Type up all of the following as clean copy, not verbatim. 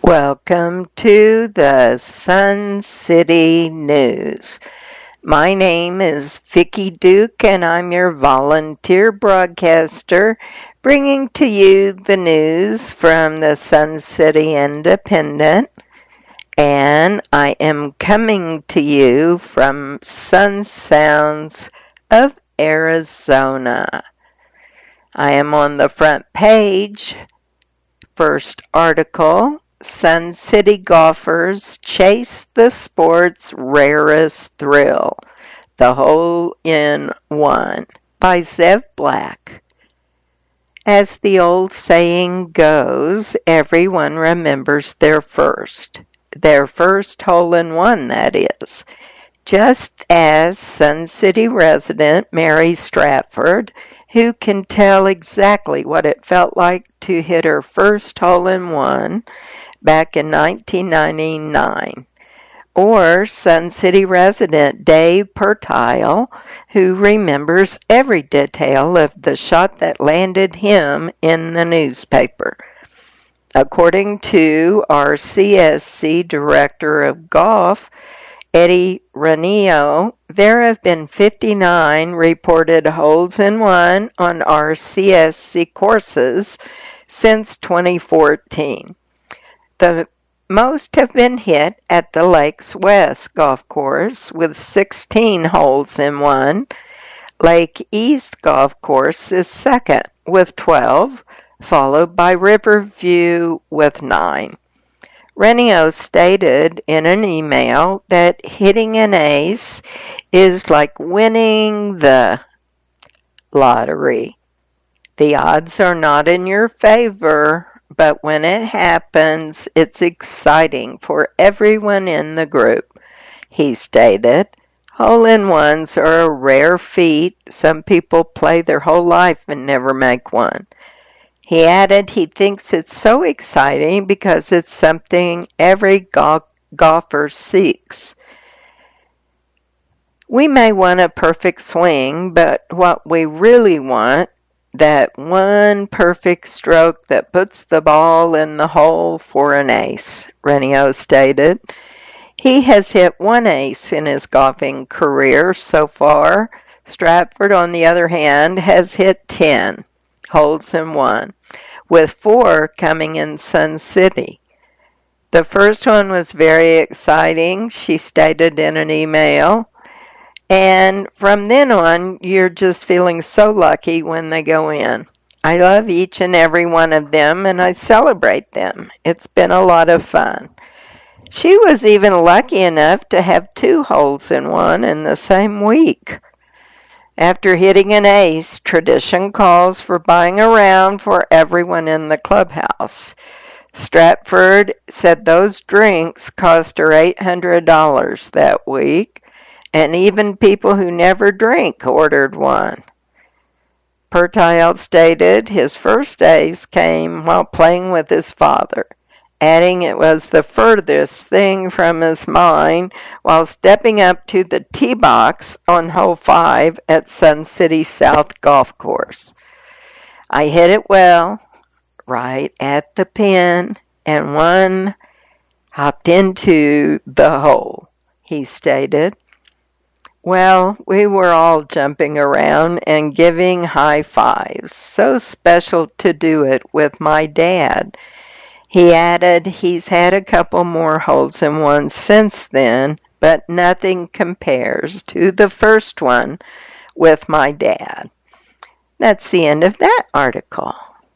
Welcome to the Sun City News. My name is Vicki Duke and I'm your volunteer broadcaster bringing to you the news from the Sun City Independent, and I am coming to you from Sun Sounds of Arizona. I am on the front page. First article: Sun City golfers chase the sport's rarest thrill, the hole-in-one, by Zev Black. As the old saying goes, everyone remembers their first hole-in-one, that is. Just as Sun City resident Mary Stratford, who can tell exactly what it felt like to hit her first hole-in-one back in 1999. Or Sun City resident Dave Pertile, who remembers every detail of the shot that landed him in the newspaper. According to our CSC Director of Golf, Eddie Ranillo, there have been 59 reported holes-in-one on our CSC courses since 2014. The most have been hit at the Lakes West golf course with 16 holes-in-one. Lake East golf course is second with 12, followed by Riverview with 9. Renio stated in an email that hitting an ace is like winning the lottery. The odds are not in your favor, but when it happens, it's exciting for everyone in the group. He stated, hole-in-ones are a rare feat. Some people play their whole life and never make one. He added he thinks it's so exciting because it's something every golfer seeks. We may want a perfect swing, but what we really want, that one perfect stroke that puts the ball in the hole for an ace, Renio stated. He has hit one ace in his golfing career so far. Stratford, on the other hand, has hit 10 holes-in-one, with 4 coming in Sun City. The first one was very exciting, she stated in an email. And from then on, you're just feeling so lucky when they go in. I love each and every one of them, and I celebrate them. It's been a lot of fun. She was even lucky enough to have 2 holes-in-one in the same week. After hitting an ace, tradition calls for buying a round for everyone in the clubhouse. Stratford said those drinks cost her $800 that week, and even people who never drink ordered one. Pertile stated his first ace came while playing with his father, adding it was the furthest thing from his mind while stepping up to the tee box on hole 5 at Sun City South Golf Course. I hit it well, right at the pin, and one hopped into the hole, he stated. Well, we were all jumping around and giving high fives. So special to do it with my dad. He added he's had a couple more holes-in-one since then, but nothing compares to the first one with my dad. That's the end of that article.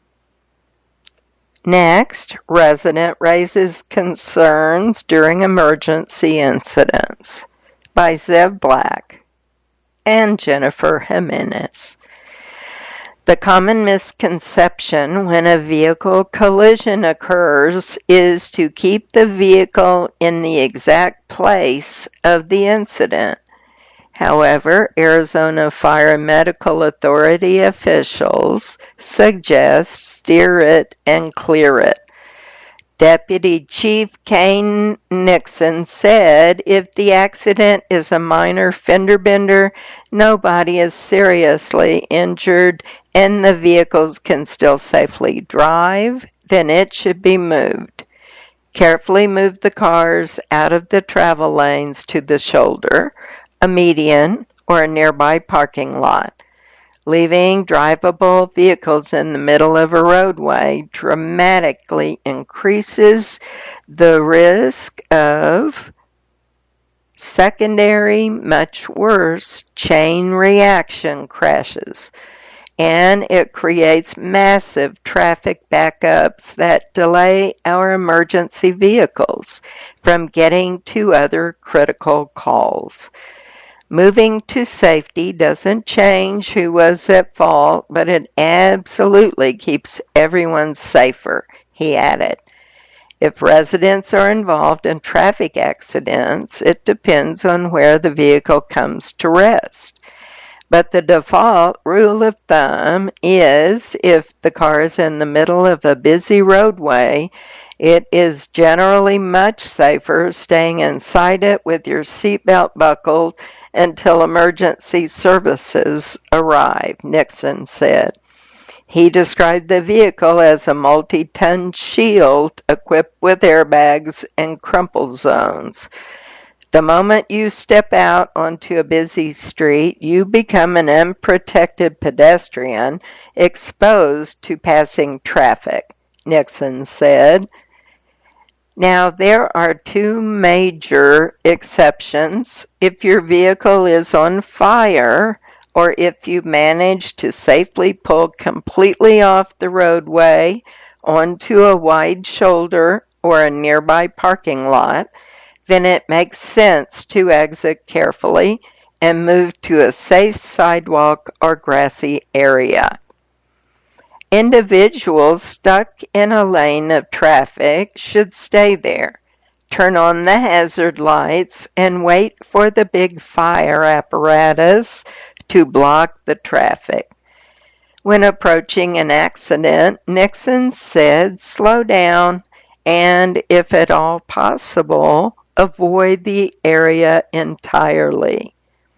Next, resident raises concerns during emergency incidents, by Zev Black and Jennifer Jimenez. The common misconception when a vehicle collision occurs is to keep the vehicle in the exact place of the incident. However, Arizona Fire and Medical Authority officials suggest steer it and clear it. Deputy Chief Kane Nixon said if the accident is a minor fender bender, nobody is seriously injured and the vehicles can still safely drive, then it should be moved. Carefully move the cars out of the travel lanes to the shoulder, a median, or a nearby parking lot. Leaving drivable vehicles in the middle of a roadway dramatically increases the risk of secondary, much worse, chain reaction crashes, and it creates massive traffic backups that delay our emergency vehicles from getting to other critical calls. Moving to safety doesn't change who was at fault, but it absolutely keeps everyone safer, he added. If residents are involved in traffic accidents, it depends on where the vehicle comes to rest. But the default rule of thumb is if the car is in the middle of a busy roadway, it is generally much safer staying inside it with your seatbelt buckled until emergency services arrive, Nixon said. He described the vehicle as a multi-ton shield equipped with airbags and crumple zones. The moment you step out onto a busy street, you become an unprotected pedestrian exposed to passing traffic, Nixon said. Now, there are two major exceptions. If your vehicle is on fire, or if you manage to safely pull completely off the roadway onto a wide shoulder or a nearby parking lot, then it makes sense to exit carefully and move to a safe sidewalk or grassy area. Individuals stuck in a lane of traffic should stay there, turn on the hazard lights, and wait for the big fire apparatus to block the traffic. When approaching an accident, Nixon said, slow down and, if at all possible, avoid the area entirely.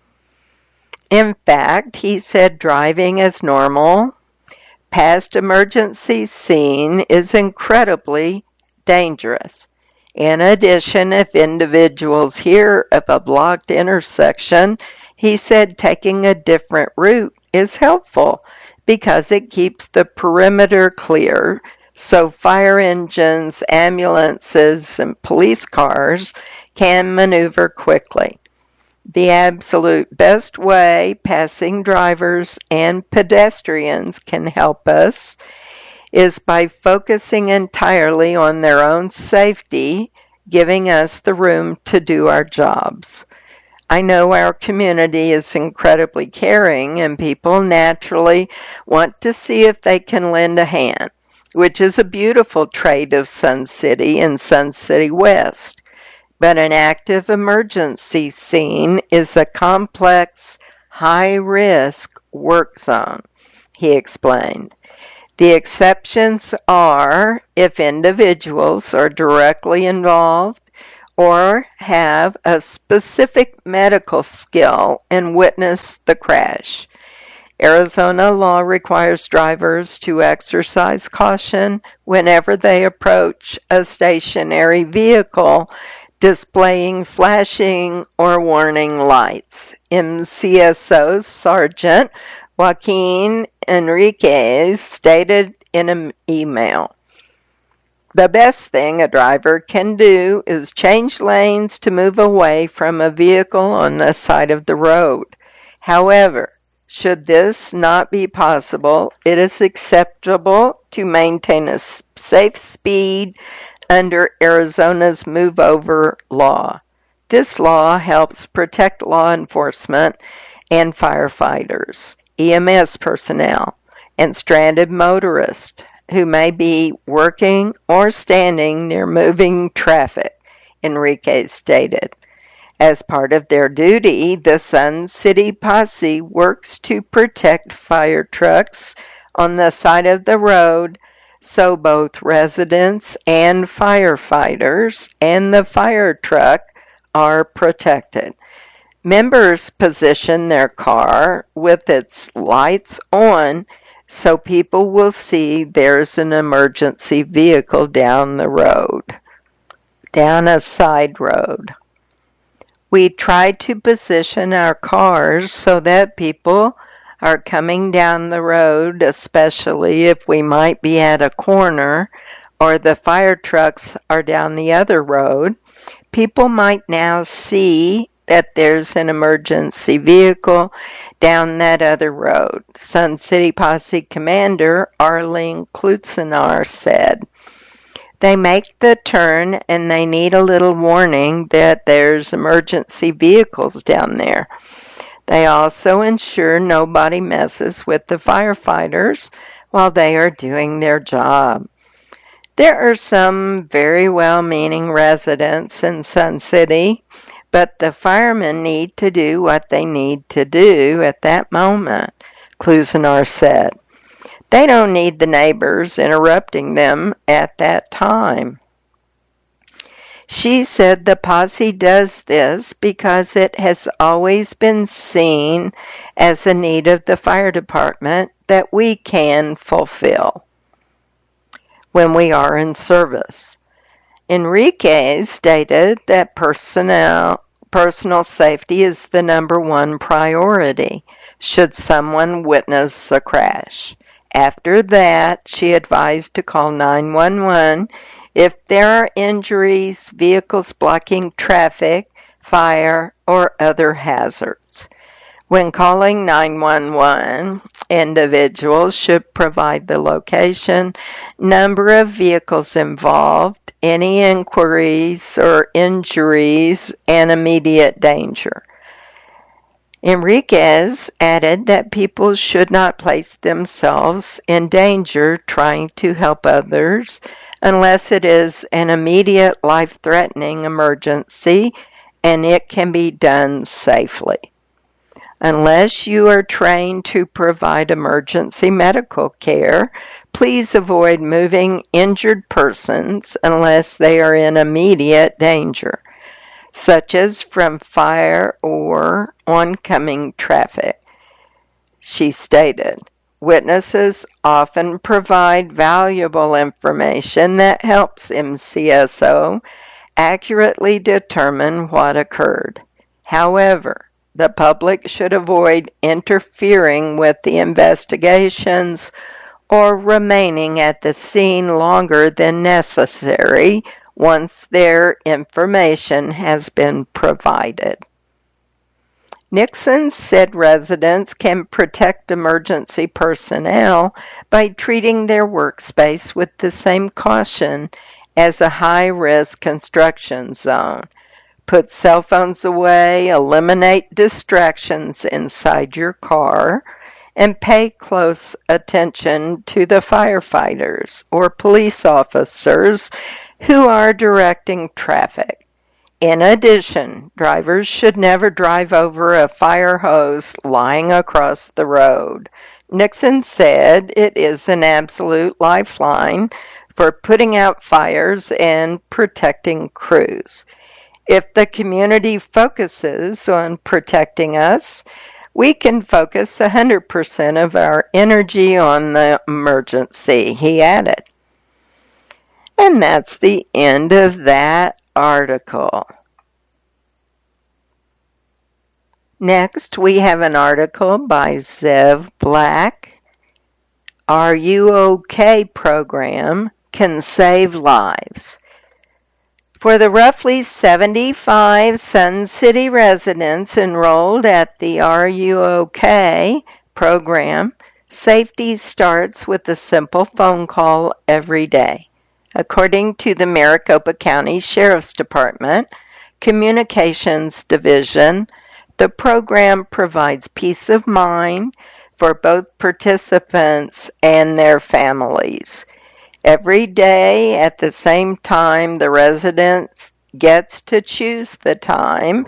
In fact, he said driving as normal past emergency scene is incredibly dangerous. In addition, if individuals hear of a blocked intersection, he said taking a different route is helpful because it keeps the perimeter clear so fire engines, ambulances, and police cars can maneuver quickly. The absolute best way passing drivers and pedestrians can help us is by focusing entirely on their own safety, giving us the room to do our jobs. I know our community is incredibly caring and people naturally want to see if they can lend a hand, which is a beautiful trait of Sun City and Sun City West. But an active emergency scene is a complex, high-risk work zone, he explained. The exceptions are if individuals are directly involved or have a specific medical skill and witness the crash. Arizona law requires drivers to exercise caution whenever they approach a stationary vehicle displaying flashing or warning lights. MCSO Sergeant Joaquin Enriquez stated in an email, "The best thing a driver can do is change lanes to move away from a vehicle on the side of the road. However, should this not be possible, it is acceptable to maintain a safe speed under Arizona's Move Over law. This law helps protect law enforcement and firefighters, EMS personnel, and stranded motorists who may be working or standing near moving traffic," Enriquez stated. As part of their duty, the Sun City Posse works to protect fire trucks on the side of the road so both residents and firefighters and the fire truck are protected. Members position their car with its lights on so people will see there's an emergency vehicle down the road. down a side road. We try to position our cars so that people are coming down the road, especially if we might be at a corner or the fire trucks are down the other road. People might now see that there's an emergency vehicle down that other road. Sun City Posse Commander Arlene Klutzenar said, "They make the turn and they need a little warning that there's emergency vehicles down there. They also ensure nobody messes with the firefighters while they are doing their job." There are some very well-meaning residents in Sun City, but the firemen need to do what they need to do at that moment, Klusenar said. They don't need the neighbors interrupting them at that time. She said the posse does this because it has always been seen as a need of the fire department that we can fulfill when we are in service. Enriquez stated that personal safety is the number one priority should someone witness a crash. After that, she advised to call 911 if there are injuries, vehicles blocking traffic, fire, or other hazards. When calling 911, individuals should provide the location, number of vehicles involved, any inquiries or injuries, and immediate danger. Enriquez added that people should not place themselves in danger trying to help others unless it is an immediate life-threatening emergency and it can be done safely. Unless you are trained to provide emergency medical care, please avoid moving injured persons unless they are in immediate danger, such as from fire or oncoming traffic. She stated, witnesses often provide valuable information that helps MCSO accurately determine what occurred. However, the public should avoid interfering with the investigations or remaining at the scene longer than necessary once their information has been provided. Nixon said residents can protect emergency personnel by treating their workspace with the same caution as a high-risk construction zone. Put cell phones away, eliminate distractions inside your car, and pay close attention to the firefighters or police officers who are directing traffic. In addition, drivers should never drive over a fire hose lying across the road. Nixon said it is an absolute lifeline for putting out fires and protecting crews. If the community focuses on protecting us, we can focus 100% of our energy on the emergency, he added. And that's the end of that article. Next, we have an article by Zev Black. Are You OK program can save lives. For the roughly 75 Sun City residents enrolled at the Are You OK program, safety starts with a simple phone call every day. According to the Maricopa County Sheriff's Department Communications Division, the program provides peace of mind for both participants and their families. Every day at the same time, the resident gets to choose the time.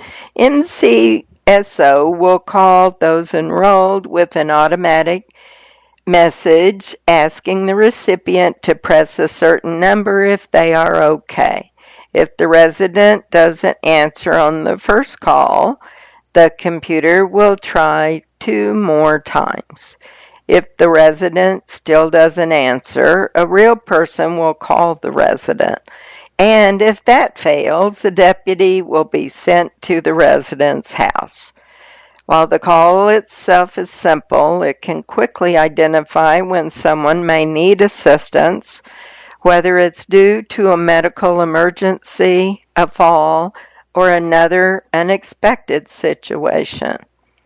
MCSO will call those enrolled with an automatic message asking the recipient to press a certain number if they are okay. If the resident doesn't answer on the first call, the computer will try 2 more times. If the resident still doesn't answer, a real person will call the resident. And if that fails, a deputy will be sent to the resident's house. While the call itself is simple, it can quickly identify when someone may need assistance, whether it's due to a medical emergency, a fall, or another unexpected situation.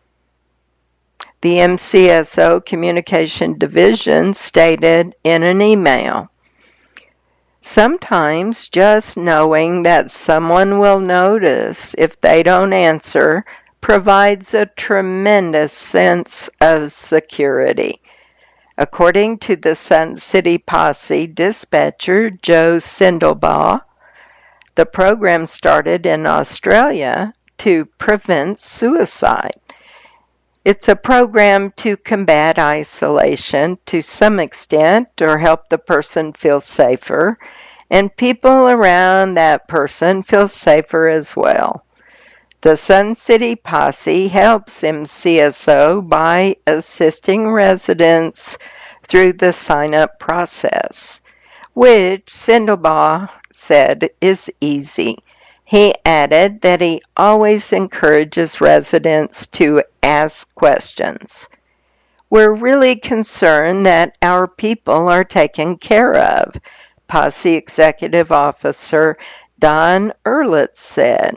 The MCSO Communication Division stated in an email, "Sometimes just knowing that someone will notice if they don't answer provides a tremendous sense of security." According to the Sun City Posse dispatcher Joe Sindelbaugh, the program started in Australia to prevent suicide. It's a program to combat isolation to some extent or help the person feel safer, and people around that person feel safer as well. The Sun City Posse helps MCSO by assisting residents through the sign-up process, which Sindelbaugh said is easy. He added that he always encourages residents to ask questions. "We're really concerned that our people are taken care of," Posse Executive Officer Don Ehrlitz said.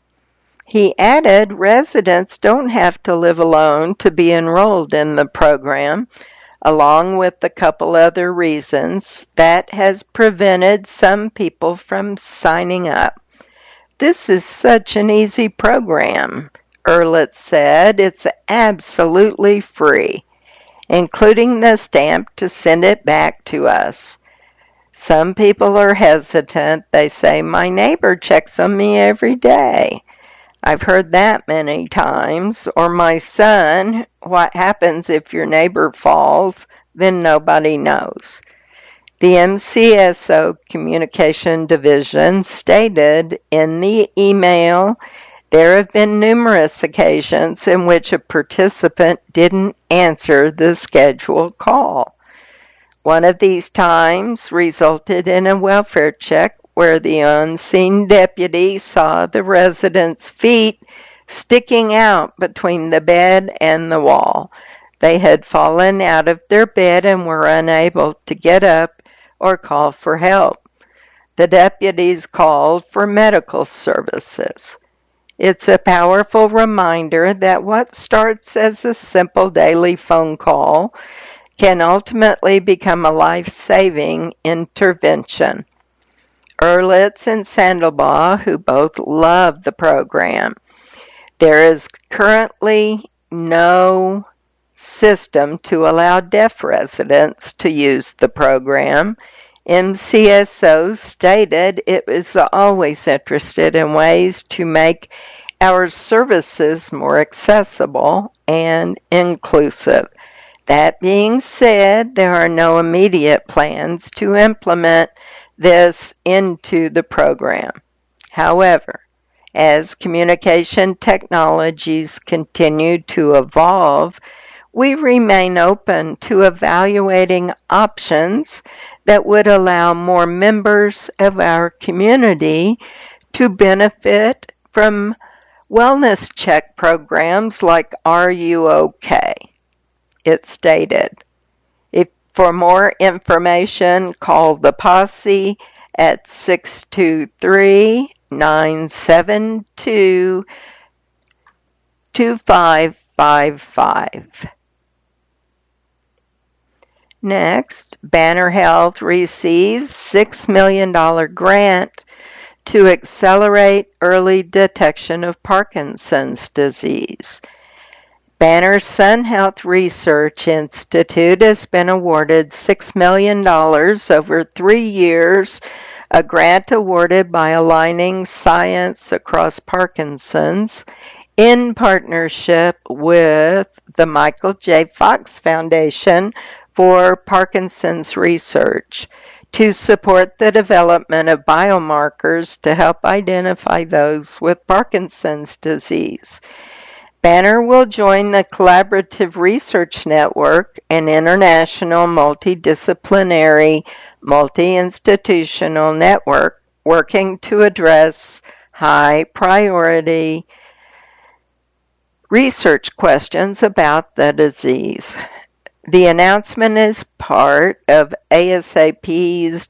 He added residents don't have to live alone to be enrolled in the program, along with a couple other reasons that has prevented some people from signing up. "This is such an easy program," Ehrlitz said. "It's absolutely free, including the stamp to send it back to us. Some people are hesitant. They say, 'My neighbor checks on me every day.' I've heard that many times. Or, 'My son, what happens if your neighbor falls? Then nobody knows.'" The MCSO Communication Division stated in the email, "There have been numerous occasions in which a participant didn't answer the scheduled call. One of these times resulted in a welfare check where the unseen deputy saw the resident's feet sticking out between the bed and the wall. They had fallen out of their bed and were unable to get up or call for help. The deputies called for medical services. It's a powerful reminder that what starts as a simple daily phone call can ultimately become a life-saving intervention." Ehrlitz and Sindelbaugh, who both love the program. There is currently no system to allow deaf residents to use the program. MCSO stated it was always interested in ways to make our services more accessible and inclusive. That being said, there are no immediate plans to implement this into the program. However, as communication technologies continue to evolve, we remain open to evaluating options that would allow more members of our community to benefit from wellness check programs like Are You OK? It stated. For more information, call the Posse at 623-972-2555. Next, Banner Health receives $6 million grant to accelerate early detection of Parkinson's disease. Banner Sun Health Research Institute has been awarded $6 million over 3 years, a grant awarded by Aligning Science Across Parkinson's in partnership with the Michael J. Fox Foundation for Parkinson's Research to support the development of biomarkers to help identify those with Parkinson's disease. Banner will join the Collaborative Research Network, an international multidisciplinary, multi-institutional network working to address high priority research questions about the disease. The announcement is part of ASAP's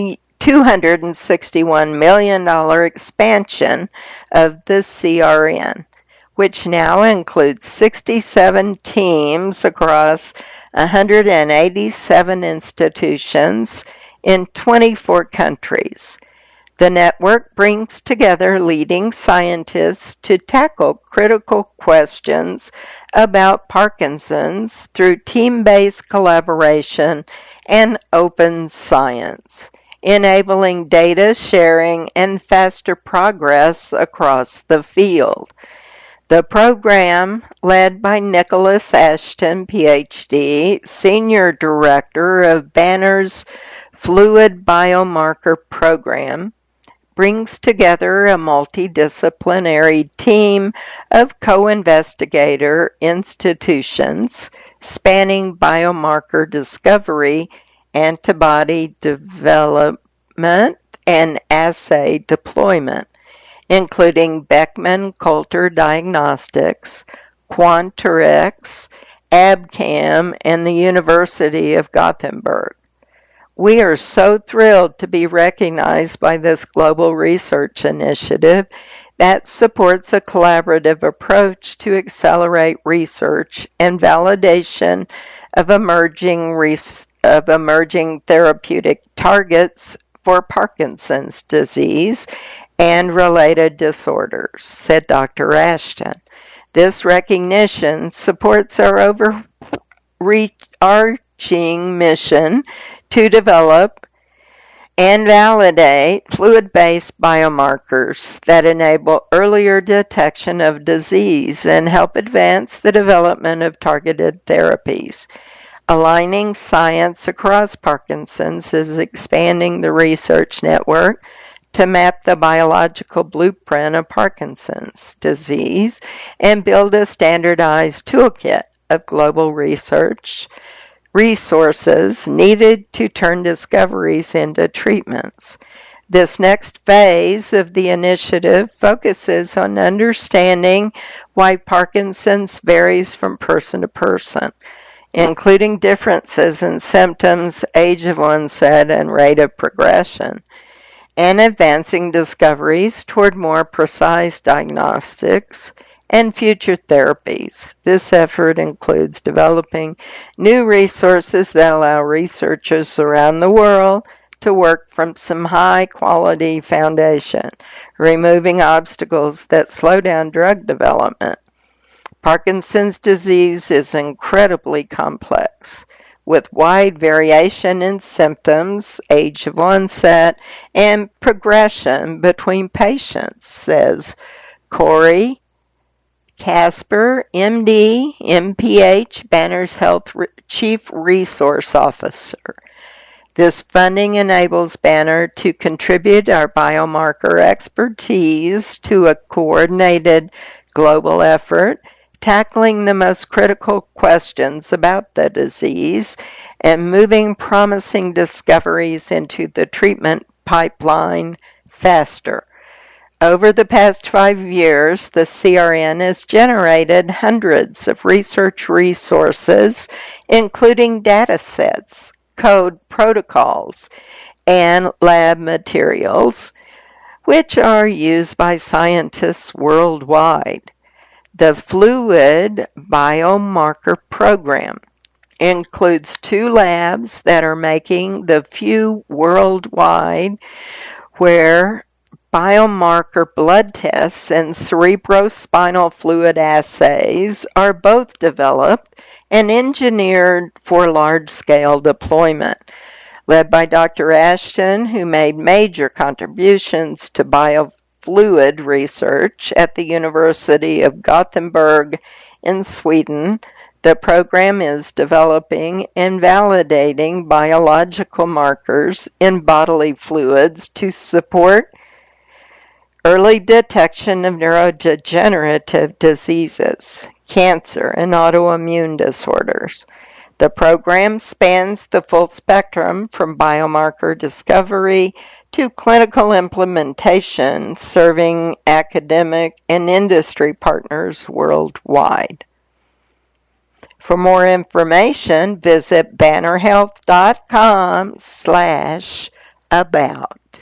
$261 million expansion of the CRN, which now includes 67 teams across 187 institutions in 24 countries. The network brings together leading scientists to tackle critical questions about Parkinson's through team-based collaboration and open science, enabling data sharing and faster progress across the field. The program, led by Nicholas Ashton, PhD, Senior Director of Banner's Fluid Biomarker Program, brings together a multidisciplinary team of co-investigator institutions spanning biomarker discovery, antibody development, and assay deployment, including Beckman Coulter Diagnostics, Quanterix, Abcam, and the University of Gothenburg. We are so thrilled to be recognized by this global research initiative that supports a collaborative approach to accelerate research and validation of emerging therapeutic targets for Parkinson's disease and related disorders, said Dr. Ashton. This recognition supports our overarching mission to develop and validate fluid-based biomarkers that enable earlier detection of disease and help advance the development of targeted therapies. Aligning science across Parkinson's is expanding the research network to map the biological blueprint of Parkinson's disease and build a standardized toolkit of global resources needed to turn discoveries into treatments. This next phase of the initiative focuses on understanding why Parkinson's varies from person to person, including differences in symptoms, age of onset, and rate of progression, and advancing discoveries toward more precise diagnostics and future therapies. This effort includes developing new resources that allow researchers around the world to work from some high-quality foundation, removing obstacles that slow down drug development. Parkinson's disease is incredibly complex, with wide variation in symptoms, age of onset, and progression between patients, says Corey Casper, MD, MPH, Banner's Health Chief Resource Officer. This funding enables Banner to contribute our biomarker expertise to a coordinated global effort, tackling the most critical questions about the disease and moving promising discoveries into the treatment pipeline faster. Over the past 5 years, the CRN has generated hundreds of research resources, including data sets, code protocols, and lab materials, which are used by scientists worldwide. The Fluid Biomarker Program includes 2 labs that are making the few worldwide where biomarker blood tests and cerebrospinal fluid assays are both developed and engineered for large-scale deployment. Led by Dr. Ashton, who made major contributions to biofluid research at the University of Gothenburg in Sweden, the program is developing and validating biological markers in bodily fluids to support early detection of neurodegenerative diseases, cancer, and autoimmune disorders. The program spans the full spectrum from biomarker discovery to clinical implementation serving academic and industry partners worldwide. For more information, visit bannerhealth.com/about.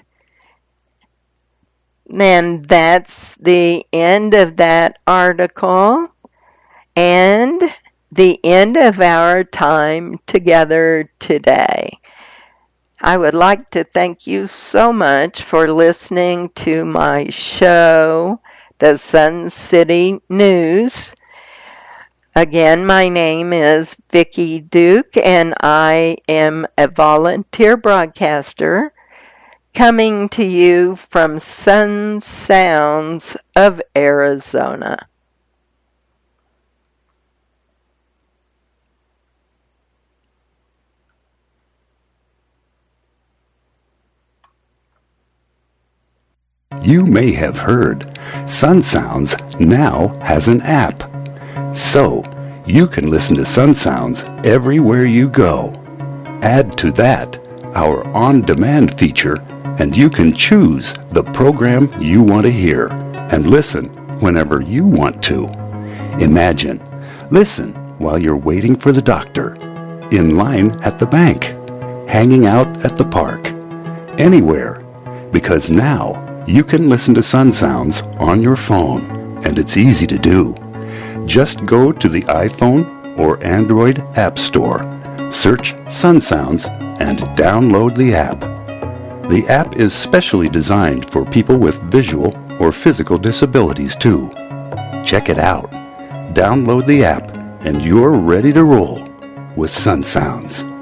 And that's the end of that article and the end of our time together today. I would like to thank you so much for listening to my show, the Sun City News. Again, my name is Vicki Duke, and I am a volunteer broadcaster coming to you from Sun Sounds of Arizona. You may have heard Sun Sounds now has an app. So, you can listen to Sun Sounds everywhere you go. Add to that our on-demand feature, and you can choose the program you want to hear and listen whenever you want to. Imagine, listen while you're waiting for the doctor, in line at the bank, hanging out at the park, anywhere, because now you can listen to Sun Sounds on your phone, and it's easy to do. Just go to the iPhone or Android App Store, search Sun Sounds, and download the app. The app is specially designed for people with visual or physical disabilities too. Check it out. Download the app, and you're ready to roll with Sun Sounds.